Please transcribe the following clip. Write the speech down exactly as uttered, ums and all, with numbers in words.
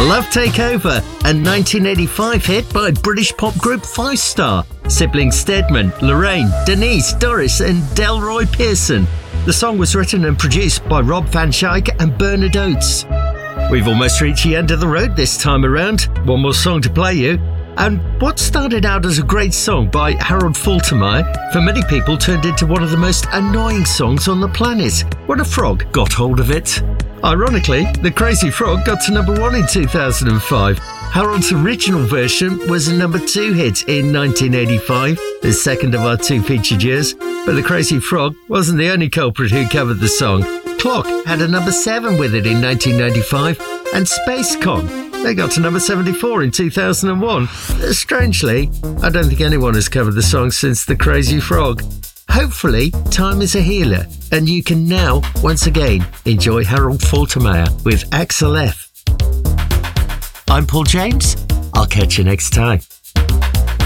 Love Takeover, a nineteen eighty-five hit by British pop group Five Star. Siblings Stedman, Lorraine, Denise, Doris and Delroy Pearson. The song was written and produced by Rob Van Schaik and Bernard Oates. We've almost reached the end of the road this time around. One more song to play you. And what started out as a great song by Harold Faltermeyer, for many people turned into one of the most annoying songs on the planet when a frog got hold of it. Ironically, The Crazy Frog got to number one in two thousand five. Harold's original version was a number two hit in nineteen eighty-five, the second of our two featured years, but The Crazy Frog wasn't the only culprit who covered the song. Clock had a number seven with it in nineteen ninety-five, and Spacecon, they got to number seventy-four in two thousand one. Strangely, I don't think anyone has covered the song since The Crazy Frog. Hopefully, time is a healer, and you can now, once again, enjoy Harold Faltermeyer with Axel F. I'm Paul James. I'll catch you next time.